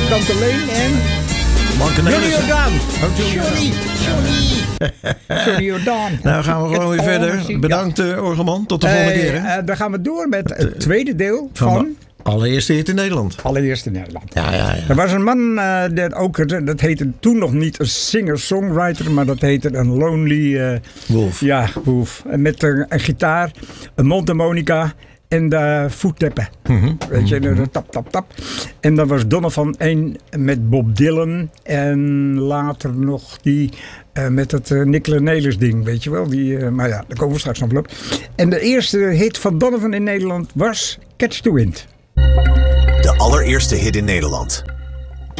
Tante Leen en Johnny Jordaan. Johnny Jordaan. Nou gaan we gewoon weer verder. Bedankt Orgelman. Tot de volgende keer. Hè? Dan gaan we door met het tweede deel van... Allereerste hit in Nederland. Allereerst in Nederland. Ja. Er was een man, dat heette toen nog niet een singer-songwriter, maar dat heette een lonely... Wolf. Ja, Wolf. Met een gitaar, een mondharmonica en de voetteppen. Weet je, de tap, tap, tap. En dat was Donovan 1 met Bob Dylan en later nog die... met het Nicola Nelers ding, weet je wel. Maar ja, daar komen we straks nog op. En de eerste hit van Donovan in Nederland was Catch the Wind. De allereerste hit in Nederland.